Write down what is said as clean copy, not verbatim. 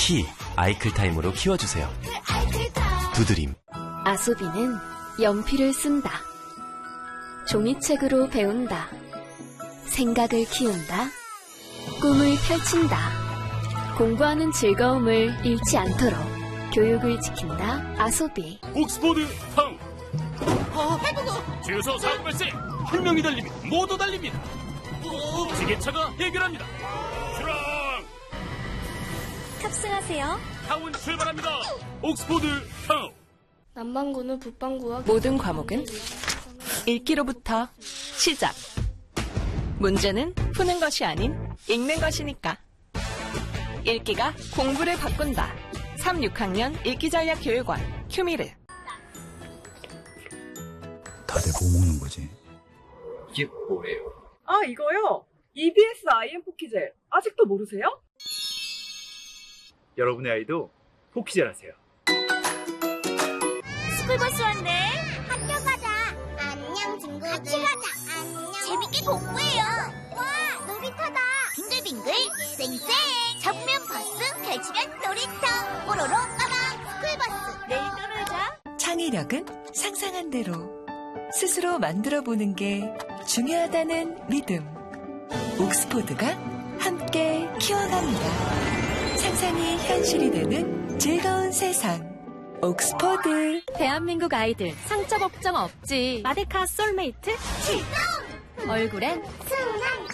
키 아이클타임으로 키워주세요. 두드림. 아소비는 연필을 쓴다. 종이책으로 배운다. 생각을 키운다. 꿈을 펼친다. 공부하는 즐거움을 잃지 않도록 교육을 지킨다. 아소비. 옥스포드 타운. 주유소 사고 발생. 한 명이 달리면 모두 달립니다. 지게차가 해결합니다. 출항. 탑승하세요. 타운 출발합니다. 옥스포드 타운. 남반구는 북반구와 모든 과목은 읽기로부터 시작. 문제는 푸는 것이 아닌 읽는 것이니까. 읽기가 공부를 바꾼다. 3, 6학년 읽기전략교육원 큐미르. 다들 뭐 먹는 거지? 이게 뭐예요? 아, 이거요? EBS IM 포키젤. 아직도 모르세요? 여러분의 아이도 포키젤 하세요. 스쿨버스 왔네. 학교 가자. 안녕 친구들. 같이 가자. 안녕. 재밌게 공부해요. 와, 놀이터다. 빙글빙글 쌩쌩. 잡으면 버스, 펼치면 놀이터. 뽀로로 까방 스쿨버스. 내일 또 놀자. 창의력은 상상한 대로 스스로 만들어보는 게 중요하다는 믿음. 옥스포드가 함께 키워갑니다. 상상이 현실이 되는 즐거운 세상. 옥스포드. 대한민국 아이들 상처 걱정 없지. 마데카 솔메이트 7. 얼굴엔 승나.